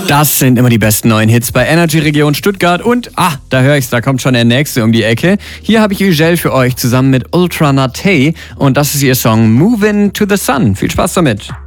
Das sind immer die besten neuen Hits bei Energy Region Stuttgart und, da höre ich's, da kommt schon der nächste um die Ecke. Hier habe ich Ugel für euch zusammen mit Ultra Nate und das ist ihr Song Movin' to the Sun. Viel Spaß damit.